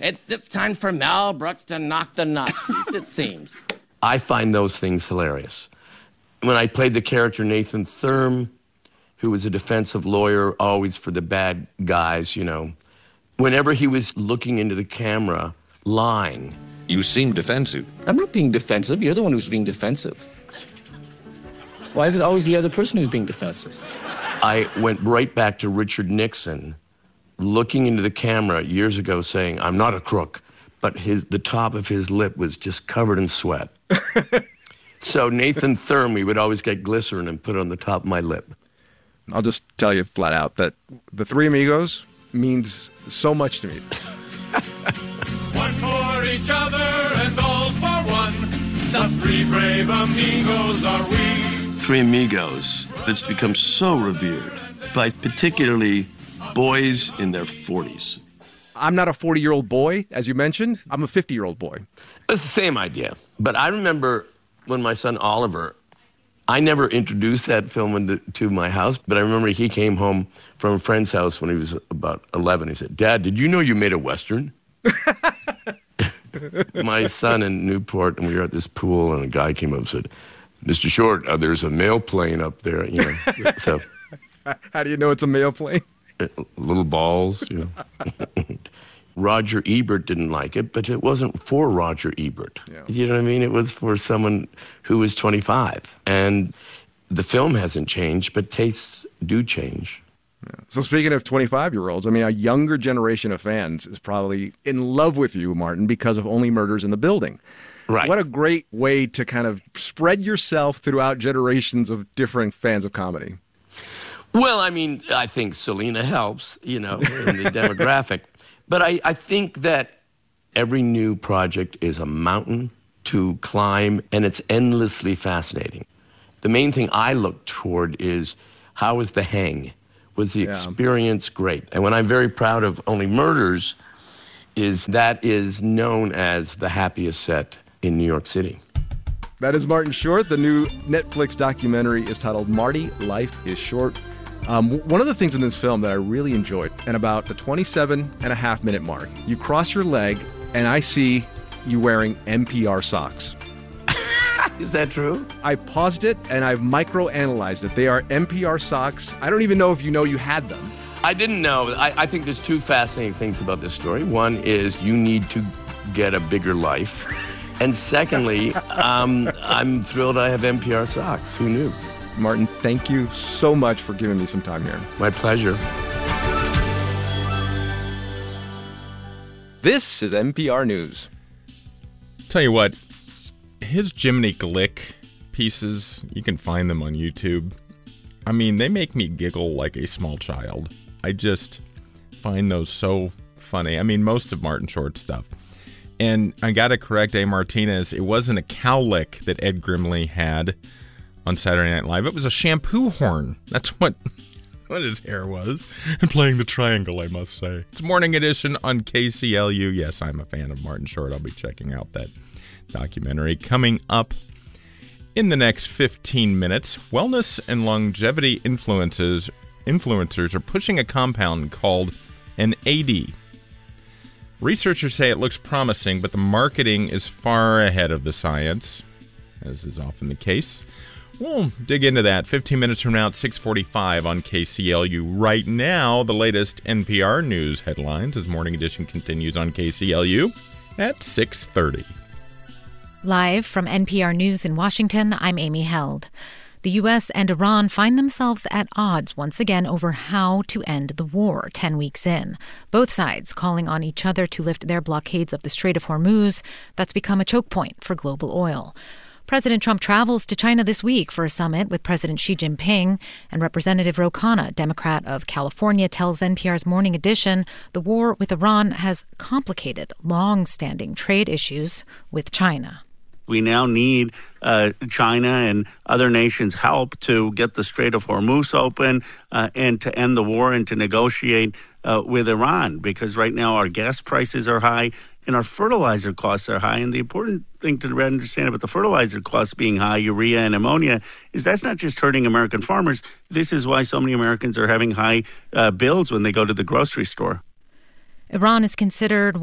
It's time for Mel Brooks to knock the nuts, it seems. I find those things hilarious. When I played the character Nathan Thurm, who was a defensive lawyer, always for the bad guys, whenever he was looking into the camera, lying. You seem defensive. I'm not being defensive. You're the one who's being defensive. Why is it always the other person who's being defensive? I went right back to Richard Nixon, looking into the camera years ago saying, I'm not a crook, but the top of his lip was just covered in sweat. So Nathan Thurm, we would always get glycerin and put it on the top of my lip. I'll just tell you flat out that the Three Amigos means so much to me. One for each other and all for one. The three brave amigos are we. Three Amigos, it's become so revered by particularly boys in their 40s. I'm not a 40-year-old boy, as you mentioned. I'm a 50-year-old boy. It's the same idea. But I remember when my son Oliver, I never introduced that film to my house, but I remember he came home from a friend's house when he was about 11. He said, Dad, did you know you made a Western? My son in Newport, and we were at this pool, and a guy came up and said, Mr. Short, there's a mail plane up there. So, how do you know it's a mail plane? Little balls. Roger Ebert didn't like it, but it wasn't for Roger Ebert. Yeah. You know what I mean? It was for someone who was 25. And the film hasn't changed, but tastes do change. Yeah. So speaking of 25-year-olds, a younger generation of fans is probably in love with you, Martin, because of Only Murders in the Building. Right. What a great way to kind of spread yourself throughout generations of different fans of comedy. Well, I think Selena helps, in the demographic. But I think that every new project is a mountain to climb, and it's endlessly fascinating. The main thing I look toward is, how was the hang? Was the experience great? And what I'm very proud of Only Murders is that is known as the happiest set in New York City. That is Martin Short. The new Netflix documentary is titled Marty, Life is Short. One of the things in this film that I really enjoyed, and about the 27.5-minute mark, you cross your leg, and I see you wearing NPR socks. Is that true? I paused it, and I've micro-analyzed it. They are NPR socks. I don't even know if you know you had them. I didn't know. I think there's two fascinating things about this story. One is you need to get a bigger life. And secondly, I'm thrilled I have NPR socks. Who knew? Martin, thank you so much for giving me some time here. My pleasure. This is NPR News. Tell you what, his Jiminy Glick pieces, you can find them on YouTube. They make me giggle like a small child. I just find those so funny. Most of Martin Short's stuff. And I got to correct A. Martinez, it wasn't a cowlick that Ed Grimley had on Saturday Night Live. It was a shampoo horn. That's what his hair was. And playing the triangle, I must say. It's Morning Edition on KCLU. Yes, I'm a fan of Martin Short. I'll be checking out that documentary. Coming up in the next 15 minutes, wellness and longevity influencers are pushing a compound called an AD. Researchers say it looks promising, but the marketing is far ahead of the science, as is often the case. We'll dig into that 15 minutes from now at 6:45 on KCLU. Right now, the latest NPR News headlines as Morning Edition continues on KCLU at 6:30. Live from NPR News in Washington, I'm Amy Held. The U.S. and Iran find themselves at odds once again over how to end the war 10 weeks in. Both sides calling on each other to lift their blockades of the Strait of Hormuz. That's become a choke point for global oil. President Trump travels to China this week for a summit with President Xi Jinping, and Representative Ro Khanna, Democrat of California, tells NPR's Morning Edition the war with Iran has complicated long-standing trade issues with China. We now need China and other nations' help to get the Strait of Hormuz open and to end the war and to negotiate with Iran, because right now our gas prices are high and our fertilizer costs are high. And the important thing to understand about the fertilizer costs being high, urea and ammonia, is that's not just hurting American farmers. This is why so many Americans are having high bills when they go to the grocery store. Iran is considered